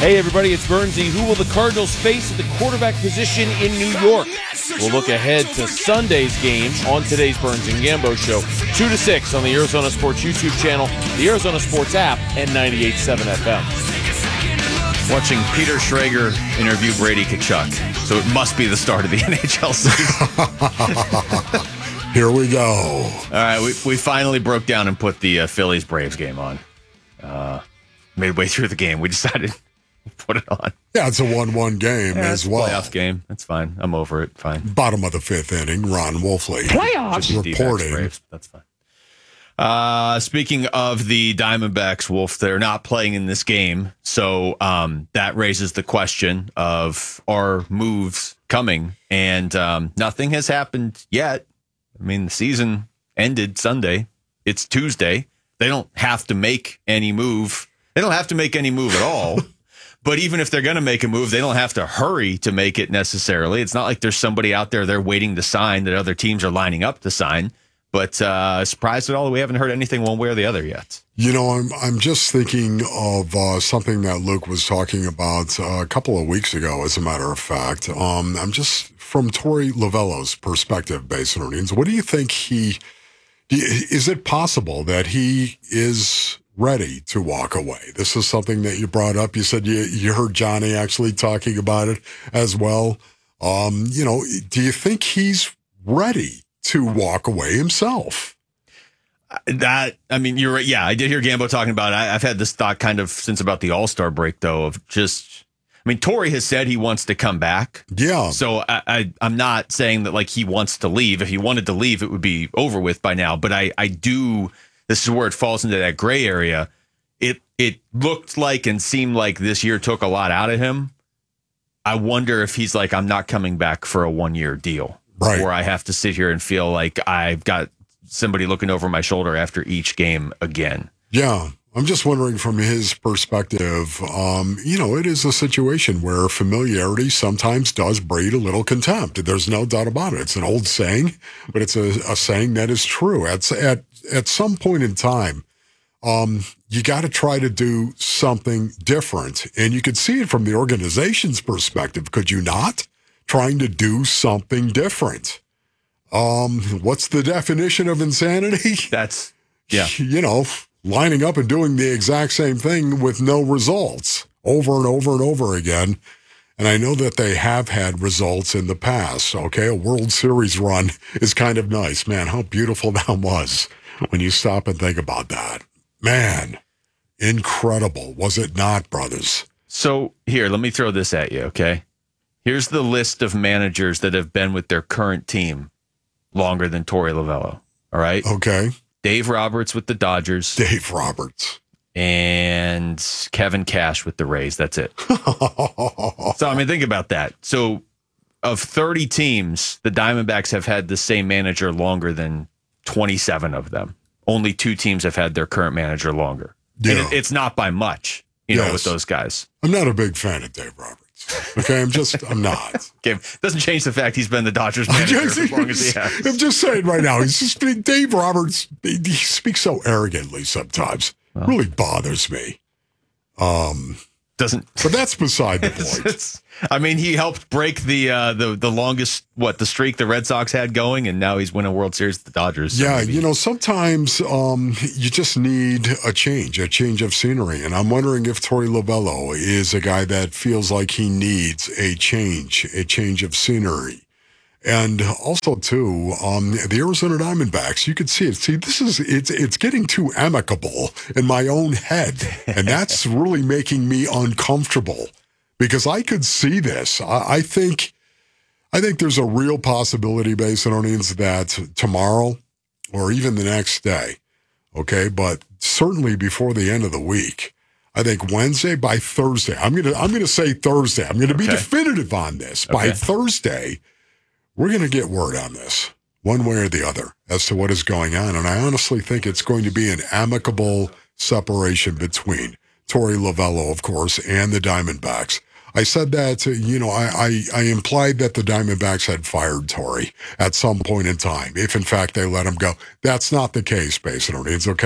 Hey everybody, it's Bernsey. Who will the Cardinals face at the quarterback position in New York? We'll look ahead to Sunday's game on today's Burns and Gambo show, 2 to 6 on the Arizona Sports YouTube channel, the Arizona Sports app, and 98.7 FM. Watching Peter Schrager interview Brady Tkachuk, so it must be the start of the NHL season. Here we go. All right, we finally broke down and put the Phillies-Braves game on. Midway through the game, we decided to put it on. Yeah, it's a 1-1 game as well. Playoff game. That's fine. I'm over it. Fine. Bottom of the fifth inning, Ron Wolfley. Playoffs. Reporting. That's fine. Speaking of the Diamondbacks, Wolf, they're not playing in this game. So that raises the question of, are moves coming? And nothing has happened yet. I mean, the season ended Sunday. It's Tuesday. They don't have to make any move. They don't have to make any move at all. But even if they're going to make a move, they don't have to hurry to make it necessarily. It's not like there's somebody out there they're waiting to sign that other teams are lining up to sign. But surprised at all that we haven't heard anything one way or the other yet. You know, I'm just thinking of something that Luke was talking about a couple of weeks ago, as a matter of fact. I'm just from Torey Lovullo's perspective, Basin Earnings. What do you think is it possible that he is ready to walk away? This is something that you brought up. You said you heard Johnny actually talking about it as well. Do you think he's ready to walk away himself? You're right. Yeah, I did hear Gambo talking about it. I've had this thought kind of since about the All-Star break, though, of just, Torey has said he wants to come back. Yeah. So I'm not saying that like he wants to leave. If he wanted to leave, it would be over with by now. But I do, this is where it falls into that gray area. It looked like and seemed like this year took a lot out of him. I wonder if he's like, I'm not coming back for a 1-year deal. Right. Where I have to sit here and feel like I've got somebody looking over my shoulder after each game again. Yeah. I'm just wondering from his perspective, it is a situation where familiarity sometimes does breed a little contempt. There's no doubt about it. It's an old saying, but it's a saying that is true. At some point in time, you got to try to do something different. And you could see it from the organization's perspective, could you not? Trying to do something different. What's the definition of insanity? That's, yeah. Lining up and doing the exact same thing with no results over and over and over again. And I know that they have had results in the past. Okay, a World Series run is kind of nice. Man, how beautiful that was when you stop and think about that. Man, incredible, was it not, brothers? So here, let me throw this at you, okay? Here's the list of managers that have been with their current team longer than Torey Lovullo. All right? Okay. Dave Roberts with the Dodgers. Dave Roberts. And Kevin Cash with the Rays. That's it. So, think about that. So, of 30 teams, the Diamondbacks have had the same manager longer than 27 of them. Only 2 teams have had their current manager longer. Yeah. And it's not by much, with those guys. I'm not a big fan of Dave Roberts. Okay, I'm not. Okay. Doesn't change the fact he's been the Dodgers manager as long as he has. I'm just saying right now, Dave Roberts, he speaks so arrogantly sometimes. Well, really bothers me. But that's beside the point. He helped break the longest, the streak the Red Sox had going, and now he's winning a World Series with the Dodgers. So yeah, sometimes you just need a change of scenery. And I'm wondering if Torey Lovullo is a guy that feels like he needs a change of scenery. And also, too, the Arizona Diamondbacks, you could see it. See, it's getting too amicable in my own head. And that's really making me uncomfortable because I could see this. I think there's a real possibility, Basin Earnings, that tomorrow or even the next day, okay, but certainly before the end of the week, I think Wednesday by Thursday, I'm gonna say Thursday. I'm gonna be definitive on this. Okay. By Thursday, we're going to get word on this, one way or the other, as to what is going on. And I honestly think it's going to be an amicable separation between Torey Lovullo, of course, and the Diamondbacks. I said that, I implied that the Diamondbacks had fired Torey at some point in time, if in fact they let him go. That's not the case, Basin Earnings, okay?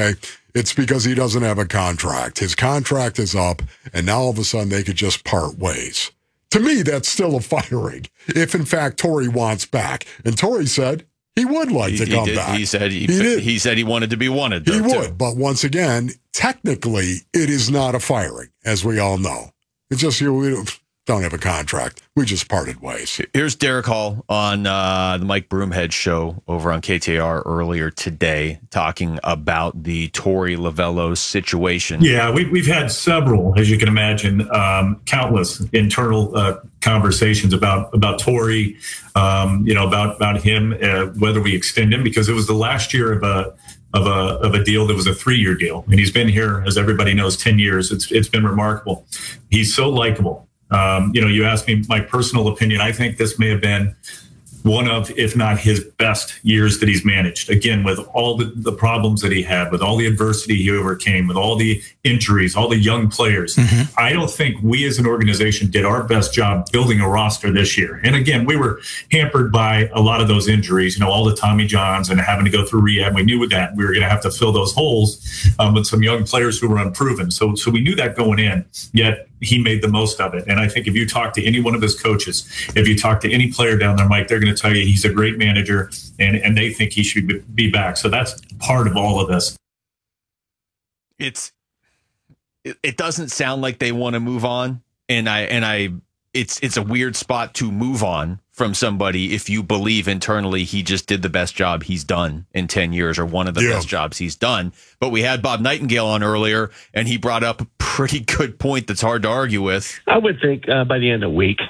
it's because he doesn't have a contract. His contract is up, and now all of a sudden they could just part ways. To me, that's still a firing, if in fact Torrey wants back. And Torrey said he would like to come back. He said he said he wanted to be wanted. He would, but once again, technically, it is not a firing, as we all know. It's just we don't have a contract. We just parted ways. Here's Derek Hall on the Mike Broomhead show over on KTAR earlier today, talking about the Torrey Lovullo situation. Yeah, we've had several, as you can imagine, countless internal conversations about Torrey, about him, whether we extend him, because it was the last year of a deal that was a 3-year deal, and he's been here, as everybody knows, 10 years. It's been remarkable. He's so likable. You asked me my personal opinion. I think this may have been one of, if not his best years that he's managed. Again, with all the problems that he had, with all the adversity he overcame, with all the injuries, all the young players. Mm-hmm. I don't think we as an organization did our best job building a roster this year. And again, we were hampered by a lot of those injuries, all the Tommy Johns and having to go through rehab. We knew that we were going to have to fill those holes with some young players who were unproven. So we knew that going in, yet he made the most of it. And I think if you talk to any one of his coaches, if you talk to any player down there, Mike, they're going to tell you he's a great manager and they think he should be back. So that's part of all of this. It doesn't sound like they want to move on. It's a weird spot to move on from somebody if you believe internally he just did the best job he's done in 10 years or one of the best jobs he's done. But we had Bob Nightingale on earlier, and he brought up a pretty good point that's hard to argue with. I would think by the end of the week,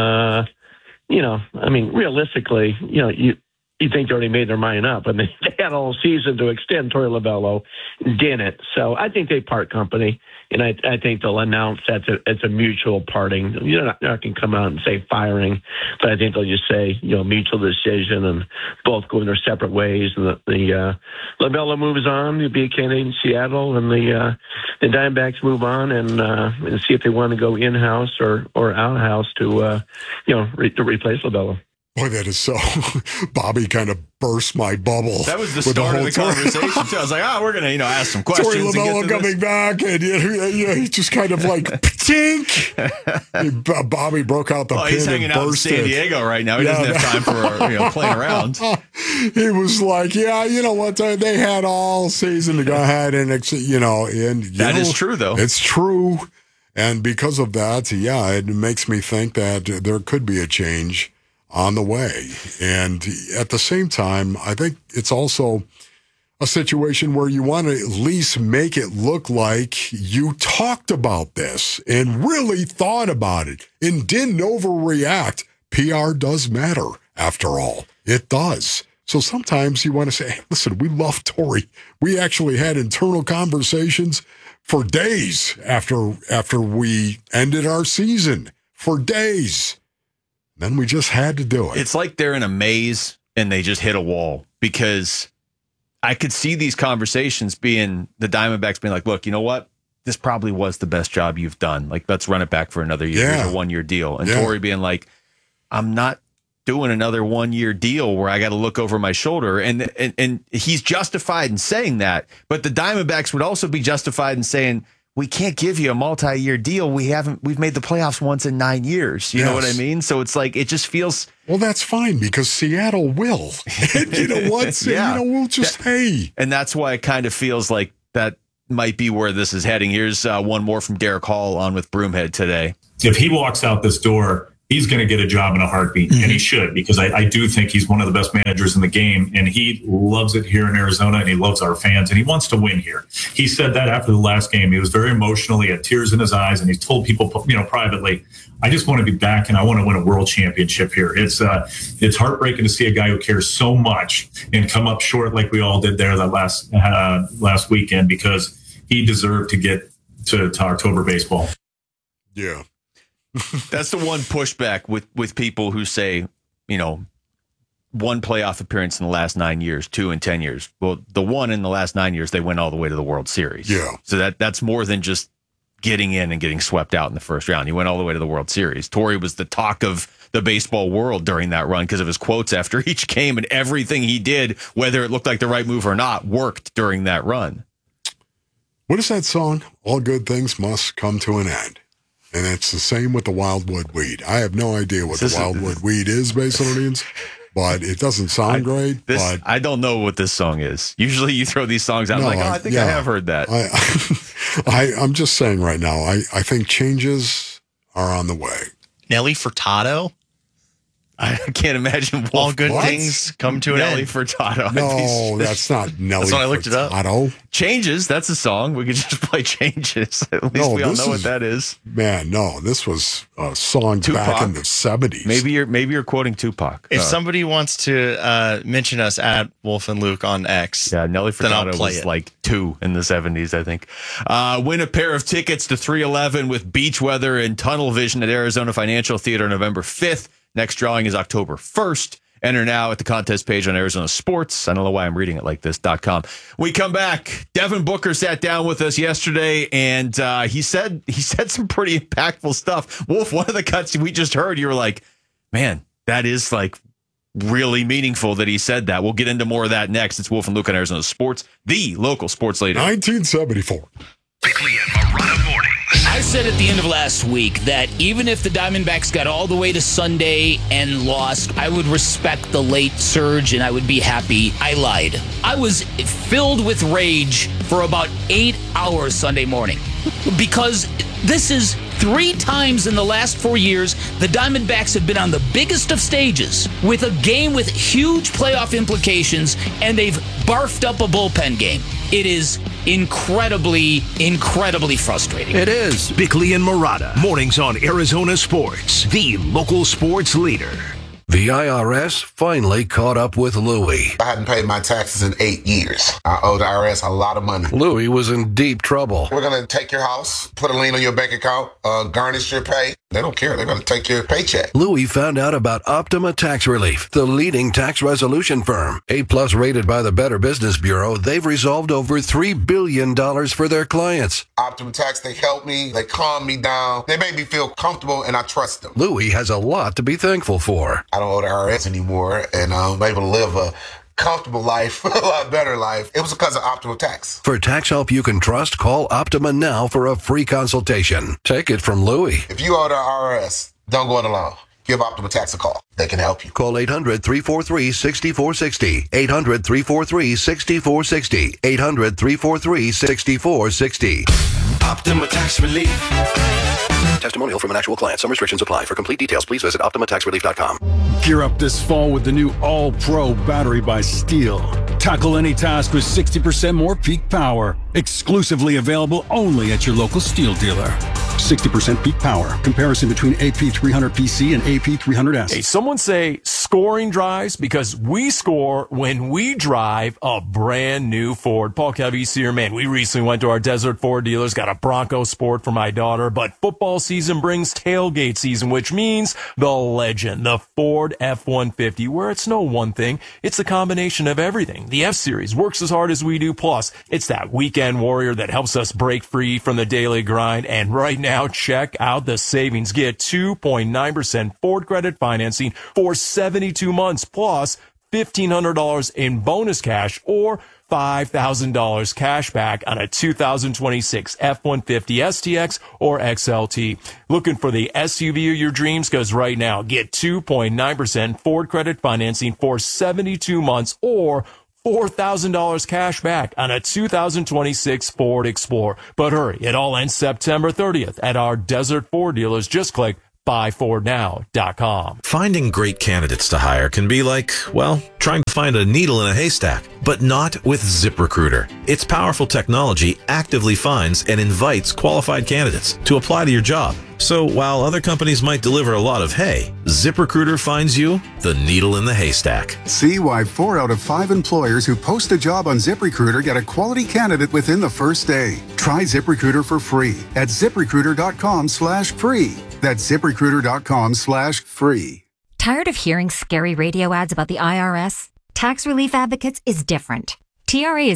realistically, you think they already made their mind up, and they had all season to extend Torrey Lovullo, didn't. So I think they part company, and I think they'll announce that it's a mutual parting. You're not going to come out and say firing, but I think they'll just say, mutual decision, and both go in their separate ways. And the Lovullo moves on to be a candidate in Seattle, and the Diamondbacks move on and see if they want to go in-house or out-house to replace Lovullo. Boy, that is so. Bobby kind of burst my bubble. That was the start of the conversation, too. I was like, we're going to, ask some questions. Torrey Lovullo coming back, and he just kind of like, tink. Bobby broke out the pin he's hanging out in San Diego right now. He doesn't have time for playing around. He was like, you know what? They had all season to go ahead and, and that is true, though. It's true. And because of that, it makes me think that there could be a change on the way. And at the same time, I think it's also a situation where you want to at least make it look like you talked about this and really thought about it and didn't overreact. PR does matter, after all. It does. So sometimes you want to say, hey, listen, we love Torrey. We actually had internal conversations for days after we ended our season. For days. Then we just had to do it. It's like they're in a maze and they just hit a wall, because I could see these conversations being the Diamondbacks being like, look, you know what? This probably was the best job you've done. Like, let's run it back for another year. Here's a 1-year deal. And Torrey being like, I'm not doing another 1-year deal where I got to look over my shoulder. And he's justified in saying that. But the Diamondbacks would also be justified in saying, we can't give you a multi-year deal. We've made the playoffs once in 9 years. You know what I mean? So it's like, it just feels. Well, that's fine, because Seattle will. And you know what? We'll just, And that's why it kind of feels like that might be where this is heading. Here's one more from Derek Hall on with Broomhead today. If he walks out this door, he's going to get a job in a heartbeat, and he should, because I do think he's one of the best managers in the game, and he loves it here in Arizona, and he loves our fans, and he wants to win here. He said that after the last game. He was very emotional. He had tears in his eyes, and he told people, privately, I just want to be back, and I want to win a world championship here. It's heartbreaking to see a guy who cares so much and come up short like we all did there that last weekend, because he deserved to get to October baseball. Yeah. That's the one pushback with people who say, one playoff appearance in the last 9 years, 2 in 10 years. Well, the one in the last 9 years, they went all the way to the World Series. Yeah. So that's more than just getting in and getting swept out in the first round. He went all the way to the World Series. Torrey was the talk of the baseball world during that run because of his quotes after each game, and everything he did, whether it looked like the right move or not, worked during that run. What is that song? All good things must come to an end. And it's the same with the wildwood weed. I have no idea what the wildwood weed is, Base Audience, but it doesn't sound great. I don't know what this song is. Usually you throw these songs out. I think I have heard that. I'm just saying right now, I think changes are on the way. Nelly Furtado? I can't imagine Wolf. All good things come to an end. Nelly Furtado. No, that's not Nelly That's when I looked Furtado. it up. Changes, that's a song. We could just play Changes. At least we all know what that is. Man, no, this was a song back in the 70s. Maybe you're quoting Tupac. If somebody wants to mention us at Wolf and Luke on X, Nelly then I'll Furtado play was it. like 2 in the 70s, I think. Win a pair of tickets to 311 with beach weather and tunnel vision at Arizona Financial Theater November 5th. Next drawing is October 1st. Enter now at the contest page on Arizona Sports. I don't know why I'm reading it like this.com. We come back. Devin Booker sat down with us yesterday, and he said some pretty impactful stuff. Wolf, one of the cuts we just heard, you were like, man, that is like really meaningful that he said that. We'll get into more of that next. It's Wolf and Luke on Arizona Sports, the local sports leader. 1974. Bickley and Marotta mornings. I said at the end of last week that even if the Diamondbacks got all the way to Sunday and lost, I would respect the late surge and I would be happy. I lied. I was filled with rage for about 8 hours Sunday morning because this is 3 times in the last 4 years the Diamondbacks have been on the biggest of stages with a game with huge playoff implications, and they've barfed up a bullpen game. It is incredibly frustrating. It is. Bickley and Marotta mornings on Arizona Sports, the local sports leader. The IRS finally caught up with Louie. I hadn't paid my taxes in 8 years. I owe the IRS a lot of money. Louie was in deep trouble. We're going to take your house, put a lien on your bank account, garnish your pay. They don't care. They're going to take your paycheck. Louie found out about Optima Tax Relief, the leading tax resolution firm. A+ rated by the Better Business Bureau, they've resolved over $3 billion for their clients. Optima Tax, they help me. They calm me down. They make me feel comfortable, and I trust them. Louie has a lot to be thankful for. I don't owe the IRS anymore, and I'm able to live a comfortable life, a lot better life. It was because of Optima Tax. For tax help you can trust, call Optima now for a free consultation. Take it from Louie. If you owe the IRS, don't go it alone. Give Optima Tax a call. They can help you. Call 800-343-6460. 800-343-6460. 800-343-6460. Optima Tax Relief. Testimonial from an actual client. Some restrictions apply. For complete details, please visit OptimaTaxRelief.com. Gear up this fall with the new All-Pro battery by Steel. Tackle any task with 60% more peak power. Exclusively available only at your local Steel dealer. 60% peak power. Comparison between AP300PC and AP300S. Hey, someone say scoring drives because we score when we drive a brand new Ford. Paul Calvisi here, man. We recently went to our Desert Ford dealers, got a Bronco Sport for my daughter, but football season brings tailgate season, which means the legend, the Ford F-150, where it's no one thing. It's a combination of everything. The F-Series works as hard as we do. Plus, it's that weekend warrior that helps us break free from the daily grind. And right now, check out the savings. Get 2.9% Ford credit financing for 72 months, plus $1,500 in bonus cash or $5,000 cash back on a 2026 F-150 STX or XLT. Looking for the SUV of your dreams? Because right now, get 2.9% Ford credit financing for 72 months or $4,000 cash back on a 2026 Ford Explorer. But hurry, it all ends September 30th at our Desert Ford dealers. Just click buyfordnow.com. Finding great candidates to hire can be like, well, trying to find a needle in a haystack, but not with ZipRecruiter. Its powerful technology actively finds and invites qualified candidates to apply to your job. So while other companies might deliver a lot of hay, ZipRecruiter finds you the needle in the haystack. See why 4 out of 5 employers who post a job on ZipRecruiter get a quality candidate within the first day. Try ZipRecruiter for free at ZipRecruiter.com/free. That's ZipRecruiter.com/free. Tired of hearing scary radio ads about the IRS? Tax Relief Advocates is different. TRA is